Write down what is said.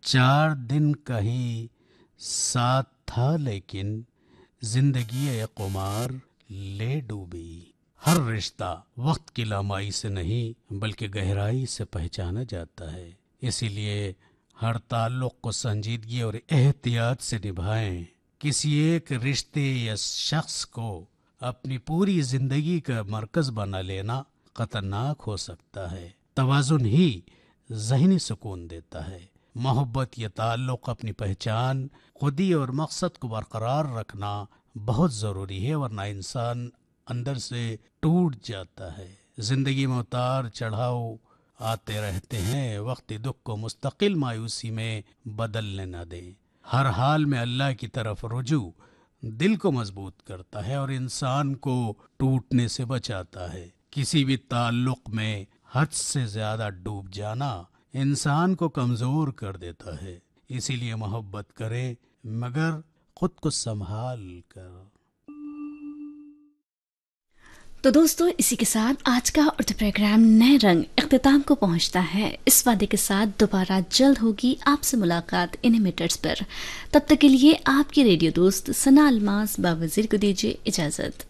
4 दिन का ही साथ था लेकिन जिंदगी ये कुमार ले डूबी। हर रिश्ता वक्त की लम्हाई से नहीं बल्कि गहराई से पहचाना जाता है, इसीलिए हर ताल्लुक को संजीदगी और एहतियात से निभाएं। किसी एक रिश्ते या शख्स को अपनी पूरी जिंदगी का मरकज बना लेना खतरनाक हो सकता है। तवाजुन ही ज़हनी सुकून देता है। मोहब्बत या ताल्लुक अपनी पहचान, खुदी और मकसद को बरकरार रखना बहुत ज़रूरी है, वरना इंसान अंदर से टूट जाता है। जिंदगी में उतार चढ़ाव आते रहते हैं, वक्त दुख को मुस्तकिल मायूसी में बदलने न दें। हर हाल में अल्लाह की तरफ रुजू दिल को मजबूत करता है और इंसान को टूटने से बचाता है। किसी भी ताल्लुक में हद से ज्यादा डूब जाना इंसान को कमजोर कर देता है, इसीलिए मोहब्बत करें मगर खुद को संभाल कर। तो दोस्तों, इसी के साथ आज का उर्दू प्रोग्राम नए रंग इख्तिताम को पहुंचता है। इस वादे के साथ दोबारा जल्द होगी आपसे मुलाकात इन्हीं मीटर्स पर। तब तक के लिए आपकी रेडियो दोस्त सना अलमास बावजीर को दीजिए इजाजत।